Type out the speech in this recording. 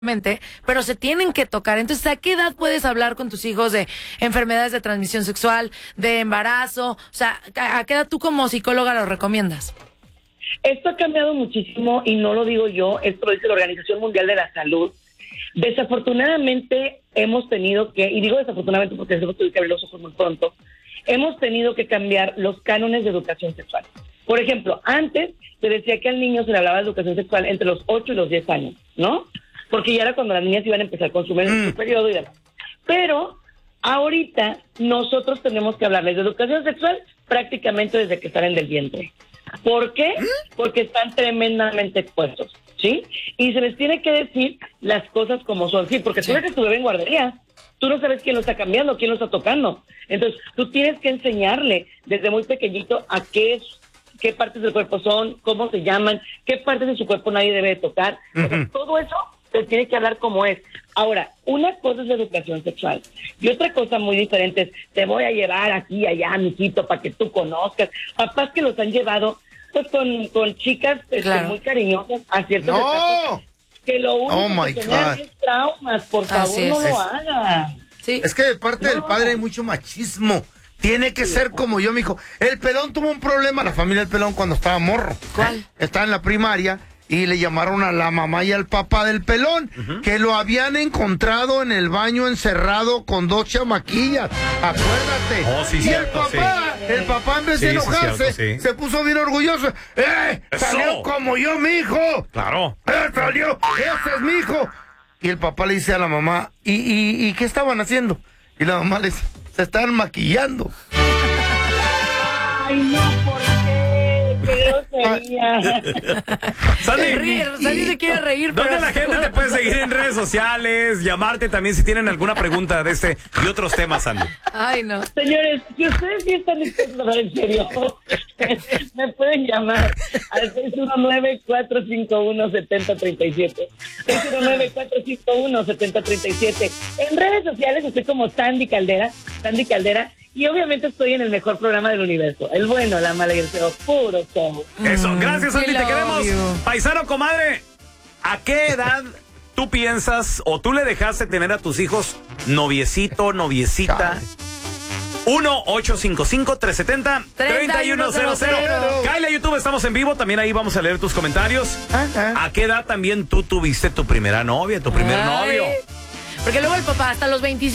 pero se tienen que tocar. Entonces, ¿a qué edad puedes hablar con tus hijos de enfermedades de transmisión sexual, de embarazo? O sea, ¿a qué edad tú como psicóloga lo recomiendas? Esto ha cambiado muchísimo y no lo digo yo, esto lo dice la Organización Mundial de la Salud. Desafortunadamente hemos tenido que, y digo desafortunadamente porque tenemos que abrir los ojos muy pronto, hemos tenido que cambiar los cánones de educación sexual. Por ejemplo, antes se decía que al niño se le hablaba de educación sexual entre los 8 y los 10 años, ¿no? Porque ya era cuando las niñas iban a empezar con su periodo y demás. Pero ahorita nosotros tenemos que hablarles de educación sexual prácticamente desde que salen del vientre. ¿Por qué? Porque están tremendamente expuestos, ¿sí? Y se les tiene que decir las cosas como son, sí, porque tú dejas tu bebé en guardería, tú no sabes quién lo está cambiando, quién lo está tocando. Entonces, tú tienes que enseñarle desde muy pequeñito a qué partes del cuerpo son, cómo se llaman, qué partes de su cuerpo nadie debe tocar. O sea, todo eso se tiene que hablar como es. Ahora, una cosa es la educación sexual y otra cosa muy diferente es, te voy a llevar aquí y allá, mijito, para que tú conozcas. Papás que los han llevado pues con chicas muy cariñosas a ciertos etapas, que lo único que tenían es traumas. Por favor, no lo hagan. Sí. Es que de parte del padre hay mucho machismo. Tiene que ser como yo, mijo. El Pelón tuvo un problema, la familia del Pelón, cuando estaba morro. ¿Cuál? Estaba en la primaria y le llamaron a la mamá y al papá del Pelón, que lo habían encontrado en el baño encerrado con 2 chamaquillas. Acuérdate. Oh, sí, y cierto, el papá en vez de enojarse, se puso bien orgulloso. ¡Salió como yo, mijo! Claro. ¡Salió! ¡Ese es mi hijo! Y el papá le dice a la mamá, ¿y qué estaban haciendo? Y la mamá le dice, se estaban maquillando. Ay, no, ¿por qué? ¡Qué grosería! Sandy se quiere reír, ¿Dónde pero la gente te puede seguir en redes sociales? Llamarte también si tienen alguna pregunta de este y otros temas, Sandy. Ay, no. Señores, si ustedes sí están dispuestos a hablar en serio, me pueden llamar al 619-451-7037. 619-451-7037. En redes sociales estoy como Sandy Caldera, y obviamente estoy en el mejor programa del universo. El bueno, la mala y el feo, puro show. Eso, gracias, Sandy, te queremos. You. Paisano, comadre, ¿a qué edad tú piensas o tú le dejaste tener a tus hijos noviecito, noviecita? 1-855-370-3100. Kyle, YouTube, estamos en vivo. También ahí vamos a leer tus comentarios. ¿A qué edad también tú tuviste tu primera novia, tu primer novio? Porque luego el papá hasta los 25